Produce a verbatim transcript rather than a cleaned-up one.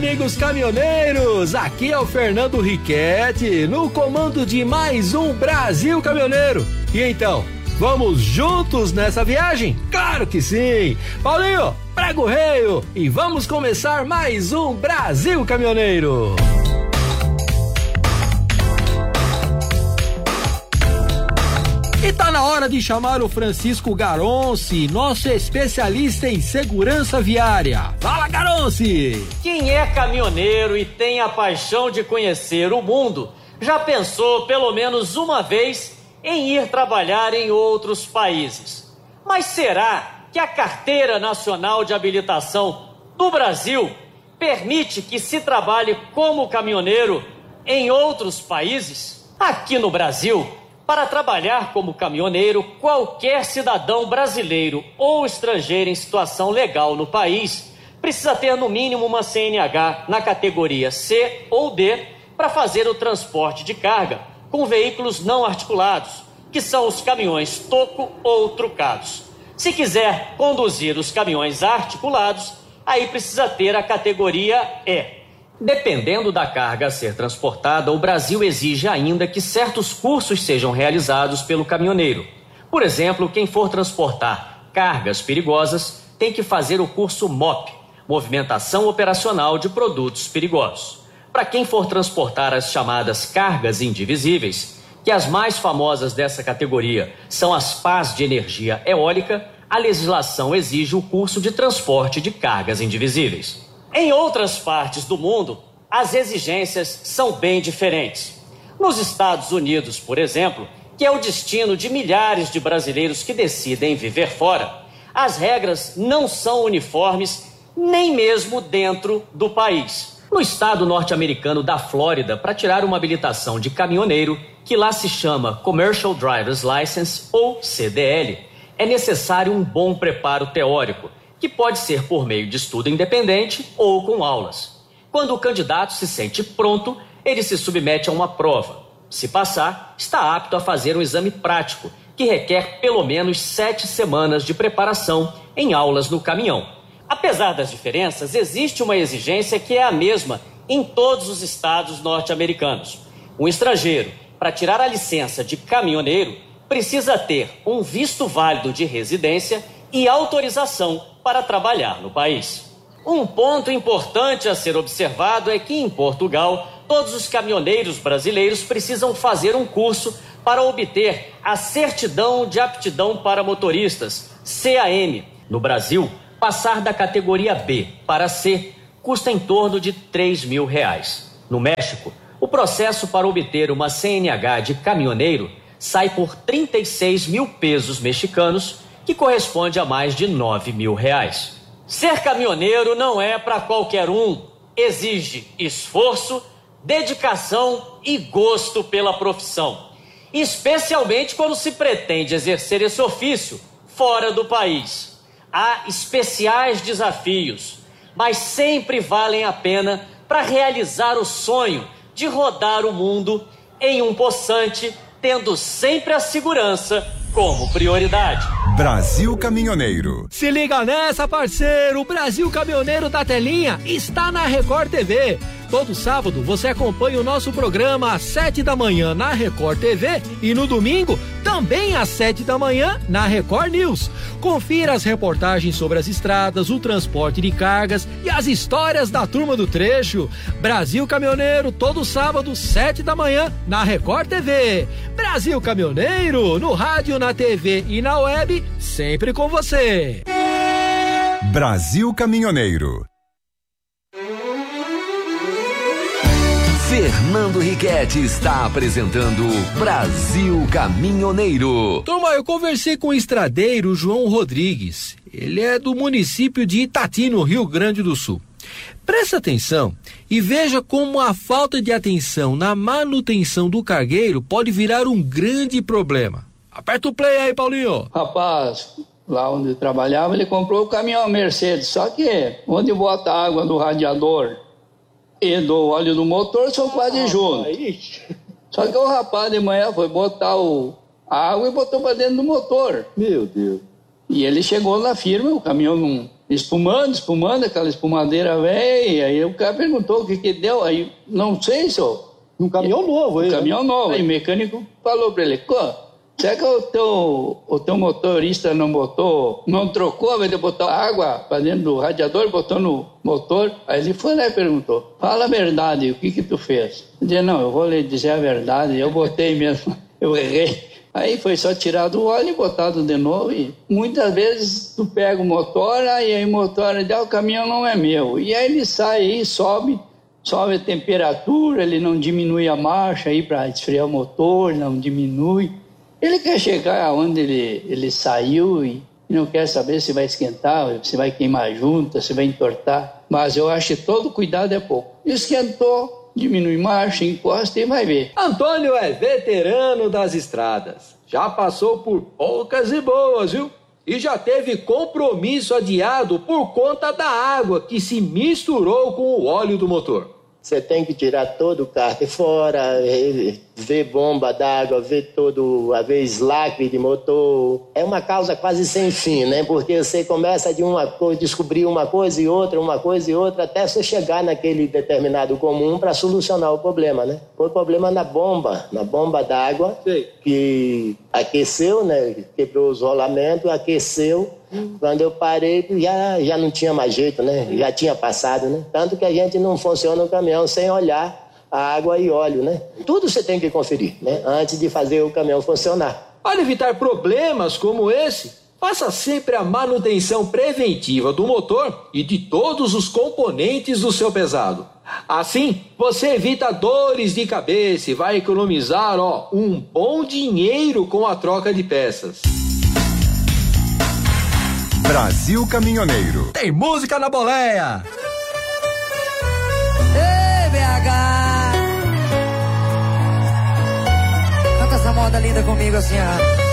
amigos caminhoneiros, aqui é o Fernando Riquetti, no comando de mais um Brasil Caminhoneiro. E então, vamos juntos nessa viagem? Claro que sim! Paulinho, prega o reio e vamos começar mais um Brasil Caminhoneiro. E tá na hora de chamar o Francisco Garonci, nosso especialista em segurança viária. Fala, Garonci! Quem é caminhoneiro e tem a paixão de conhecer o mundo, já pensou pelo menos uma vez em ir trabalhar em outros países. Mas será que a Carteira Nacional de Habilitação do Brasil permite que se trabalhe como caminhoneiro em outros países? Aqui no Brasil, para trabalhar como caminhoneiro, qualquer cidadão brasileiro ou estrangeiro em situação legal no país precisa ter no mínimo uma C N H na categoria C ou D para fazer o transporte de carga com veículos não articulados, que são os caminhões toco ou trucados. Se quiser conduzir os caminhões articulados, aí precisa ter a categoria E. Dependendo da carga a ser transportada, o Brasil exige ainda que certos cursos sejam realizados pelo caminhoneiro. Por exemplo, quem for transportar cargas perigosas tem que fazer o curso M O P, Movimentação Operacional de Produtos Perigosos. Para quem for transportar as chamadas cargas indivisíveis, que as mais famosas dessa categoria são as pás de energia eólica, a legislação exige o curso de transporte de cargas indivisíveis. Em outras partes do mundo, as exigências são bem diferentes. Nos Estados Unidos, por exemplo, que é o destino de milhares de brasileiros que decidem viver fora, as regras não são uniformes nem mesmo dentro do país. No estado norte-americano da Flórida, para tirar uma habilitação de caminhoneiro, que lá se chama Commercial Driver's License ou C D L, é necessário um bom preparo teórico, que pode ser por meio de estudo independente ou com aulas. Quando o candidato se sente pronto, ele se submete a uma prova. Se passar, está apto a fazer um exame prático, que requer pelo menos sete semanas de preparação em aulas no caminhão. Apesar das diferenças, existe uma exigência que é a mesma em todos os estados norte-americanos. Um estrangeiro, para tirar a licença de caminhoneiro, precisa ter um visto válido de residência e autorização para trabalhar no país. Um ponto importante a ser observado é que em Portugal, todos os caminhoneiros brasileiros precisam fazer um curso para obter a Certidão de Aptidão para Motoristas, C A M. No Brasil, passar da categoria B para C custa em torno de três mil reais. No México, o processo para obter uma C N H de caminhoneiro sai por trinta e seis mil pesos mexicanos, que corresponde a mais de nove mil reais. Ser caminhoneiro não é para qualquer um. Exige esforço, dedicação e gosto pela profissão. Especialmente quando se pretende exercer esse ofício fora do país. Há especiais desafios, mas sempre valem a pena para realizar o sonho de rodar o mundo em um possante, tendo sempre a segurança como prioridade. Brasil Caminhoneiro. Se liga nessa, parceiro! O Brasil Caminhoneiro da Telinha está na Record T V. Todo sábado você acompanha o nosso programa às sete da manhã na Record T V e no domingo também às sete da manhã na Record News. Confira as reportagens sobre as estradas, o transporte de cargas e as histórias da turma do trecho. Brasil Caminhoneiro, todo sábado, sete da manhã na Record T V. Brasil Caminhoneiro, no rádio, na T V e na web, sempre com você. Brasil Caminhoneiro. Fernando Riquetti está apresentando Brasil Caminhoneiro. Turma, eu conversei com o estradeiro João Rodrigues. Ele é do município de Itati, no Rio Grande do Sul. Presta atenção e veja como a falta de atenção na manutenção do cargueiro pode virar um grande problema. Aperta o play aí, Paulinho. Rapaz, lá onde eu trabalhava, ele comprou o caminhão Mercedes, só que onde bota a água do radiador e do óleo do motor são quase juntos. Só que o rapaz de manhã foi botar o, a água e botou para dentro do motor. Meu Deus. E ele chegou na firma, o caminhão não espumando, espumando, aquela espumadeira velha. Aí o cara perguntou o que que deu. Aí, não sei, senhor. Um caminhão novo, aí. Um caminhão novo. Aí o mecânico falou para ele, será que o teu, o teu motorista não botou, não trocou, ao invés de botar água para dentro do radiador, botou no motor? Aí ele foi lá e perguntou, fala a verdade, o que que tu fez? Eu disse, não, eu vou lhe dizer a verdade, eu botei mesmo, eu errei. Aí foi só tirado o óleo e botado de novo. E muitas vezes tu pega o motor, aí, aí o motor diz, ah, o caminhão não é meu. E aí ele sai aí, sobe, sobe a temperatura, ele não diminui a marcha aí para esfriar o motor, não diminui. Ele quer chegar onde ele, ele saiu e não quer saber se vai esquentar, se vai queimar junta, se vai entortar. Mas eu acho que todo cuidado é pouco. Esquentou, diminui marcha, encosta e vai ver. Antônio é veterano das estradas. Já passou por poucas e boas, viu? E já teve compromisso adiado por conta da água que se misturou com o óleo do motor. Você tem que tirar todo o kart fora, ver bomba d'água, ver todo, a vez lacre de motor. É uma causa quase sem fim, né? Porque você começa de uma coisa, descobrir uma coisa e outra, uma coisa e outra, até você chegar naquele determinado comum para solucionar o problema, né? Foi problema na bomba, na bomba d'água, que aqueceu, né? Quebrou os rolamentos, aqueceu. Quando eu parei, já, já não tinha mais jeito, né? Já tinha passado, né? Tanto que a gente não funciona o caminhão sem olhar a água e óleo, né? Tudo você tem que conferir, né? Antes de fazer o caminhão funcionar. Para evitar problemas como esse, faça sempre a manutenção preventiva do motor e de todos os componentes do seu pesado. Assim, você evita dores de cabeça e vai economizar, ó, um bom dinheiro com a troca de peças. Brasil Caminhoneiro. Tem música na boleia. Ei, B H, canta essa moda linda comigo assim, ó.